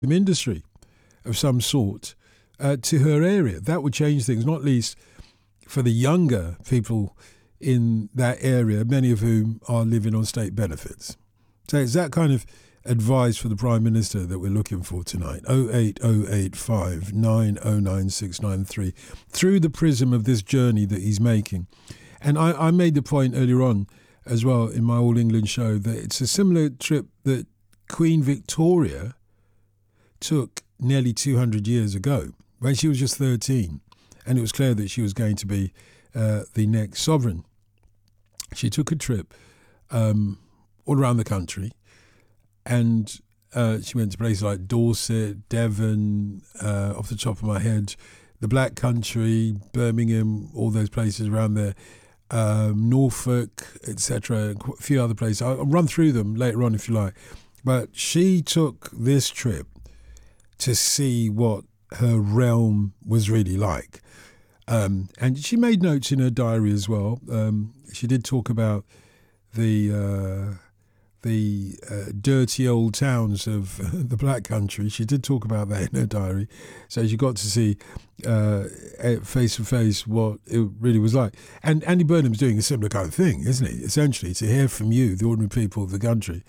industry of some sort to her area. That would change things, not least for the younger people in that area, many of whom are living on state benefits. So it's that kind of advice for the Prime Minister that we're looking for tonight. 08085 909 693, through the prism of this journey that he's making. And I made the point earlier on as well in my All England show that it's a similar trip that Queen Victoria took nearly 200 years ago when she was just 13, and it was clear that she was going to be the next sovereign. She took a trip all around the country, and she went to places like Dorset, Devon, off the top of my head, the Black Country, Birmingham, all those places around there, Norfolk, etc., a few other places. I'll run through them later on if you like. But she took this trip to see what her realm was really like. And she made notes in her diary as well. She did talk about the dirty old towns of the Black Country. She did talk about that in her diary. So she got to see face to face what it really was like. And Andy Burnham's doing a similar kind of thing, isn't he? Essentially, to hear from you, the ordinary people of the country.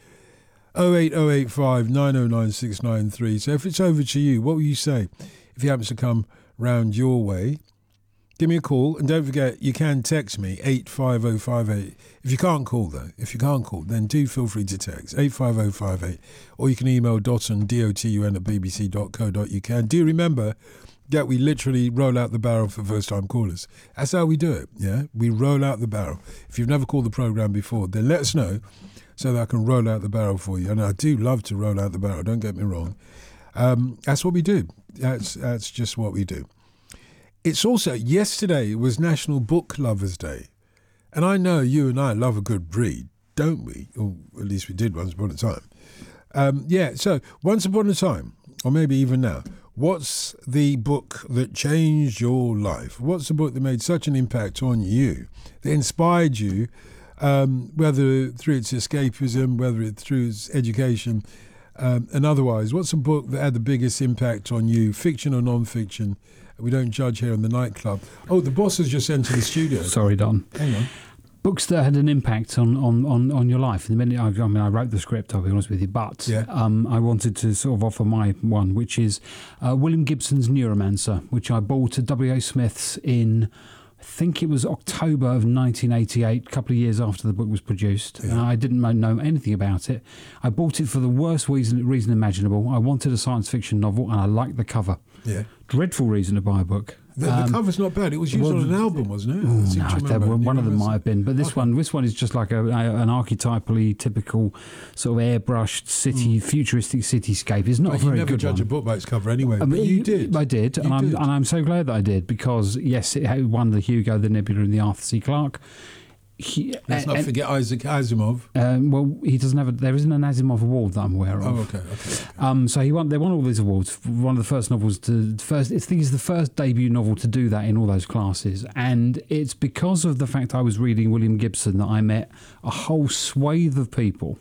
08085 909 693. So if it's over to you, what will you say if he happens to come round your way? Give me a call, and don't forget, you can text me, 85058. If you can't call, then do feel free to text, 85058. Or you can email dotun, DOTUN, at bbc.co.uk. And do remember that we literally roll out the barrel for first-time callers. That's how we do it, yeah? We roll out the barrel. If you've never called the programme before, then let us know so that I can roll out the barrel for you. And I do love to roll out the barrel, don't get me wrong. That's what we do. That's just what we do. It's also, yesterday was National Book Lovers Day. And I know you and I love a good read, don't we? Or at least we did once upon a time. So once upon a time, or maybe even now, what's the book that changed your life? What's the book that made such an impact on you, that inspired you, whether through its escapism, whether it through its education, and otherwise? What's a book that had the biggest impact on you, fiction or non-fiction? We don't judge here in the nightclub. Oh, the boss has just entered the studio. Sorry, Don. Hang on. Books that had an impact on your life. The minute I wrote the script, I'll be honest with you, but I wanted to sort of offer my one, which is William Gibson's Neuromancer, which I bought at W.A. Smith's in, I think it was October of 1988, a couple of years after the book was produced. Yeah. And I didn't know anything about it. I bought it for the worst reason imaginable. I wanted a science fiction novel, and I liked the cover. Yeah. Dreadful reason to buy a book. The cover's not bad. It was used on an album, wasn't it? One of them might have been, but this one is just like an archetypally typical sort of airbrushed futuristic cityscape. It's not a very good one. You never judge a book by its cover anyway. But you did. I did, and I'm so glad that I did, because yes, it won the Hugo, the Nebula, and the Arthur C. Clarke. Let's not forget Isaac Asimov. Well, he doesn't have. There isn't an Asimov award that I'm aware of. Oh, okay. So they won all these awards. One of the first novels I think it's the first debut novel to do that in all those classes, and it's because of the fact I was reading William Gibson that I met a whole swathe of people.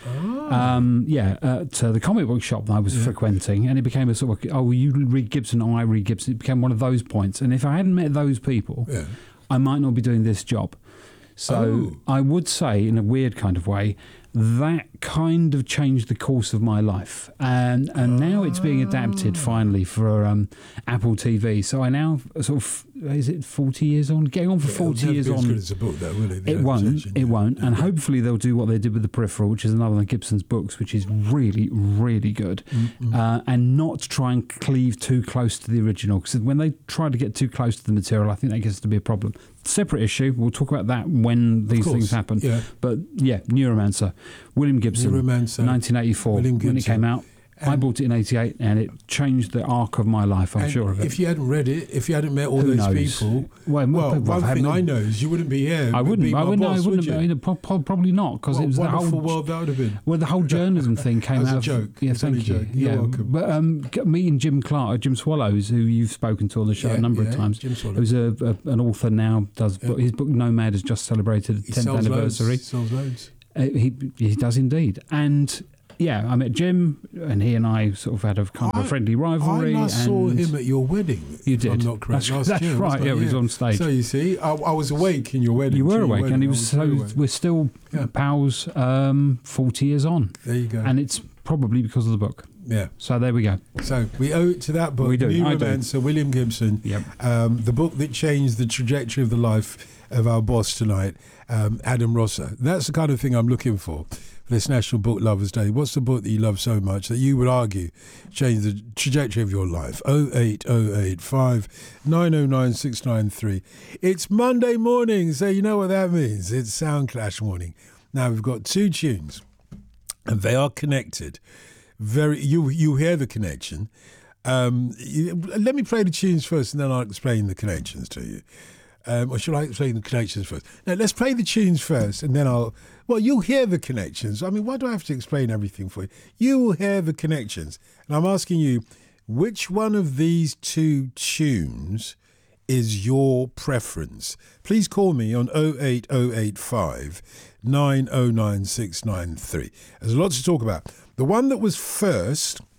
At the comic book shop that I was frequenting, and it became a sort of, you read Gibson, I read Gibson. It became one of those points, and if I hadn't met those people, I might not be doing this job. So I would say, in a weird kind of way, that kind of changed the course of my life. And now it's being adapted finally for Apple TV. So I now sort of, is it 40 years on? Getting on for 40 years on. As a book, though, will it? It won't. And hopefully they'll do what they did with The Peripheral, which is another one of Gibson's books, which is really, really good. And not try and cleave too close to the original. Because when they try to get too close to the material, I think that gets to be a problem. Separate issue. We'll talk about that when these things happen. Yeah. But Neuromancer. William Gibson, 1984, when it came out. I bought it in 88, and it changed the arc of my life, I'm sure of it. If you hadn't read it, if you hadn't met all those people, one thing I know is you wouldn't be here. I wouldn't. Probably not, because it was the whole world that would have been. Well, the whole journalism thing came out. As a joke. Yeah, thank you. You're welcome. But meeting Jim Swallows, who you've spoken to on the show a number of times, who's an author now, his book Nomad has just celebrated its 10th anniversary. He sells loads. He does indeed, and Yeah, I met Jim, and he and I sort of had a kind of a friendly rivalry. I last saw him at your wedding. You did. If I'm not correct. That's year, right. Yeah, he was on stage. So you see, I was awake in your wedding. You were your awake, wedding. and he was. So we're still pals. 40 years on. There you go. And it's probably because of the book. Yeah. So there we go. So we owe it to that book. We do. New I do. Romancer, William Gibson. Yep. The book that changed the trajectory of the life of our boss tonight, Adam Rosser. That's the kind of thing I'm looking for this National Book Lovers Day. What's the book that you love so much that you would argue changed the trajectory of your life? 08085 909 693. It's Monday morning, so you know what that means. It's Sound Clash morning. Now we've got two tunes, and they are connected. You hear the connection. Let me play the tunes first, and then I'll explain the connections to you. Or should I explain the connections first? Now, let's play the tunes first, and then you'll hear the connections. I mean, why do I have to explain everything for you? You will hear the connections. And I'm asking you, which one of these two tunes is your preference? Please call me on 08085 909 693. There's a lot to talk about. The one that was first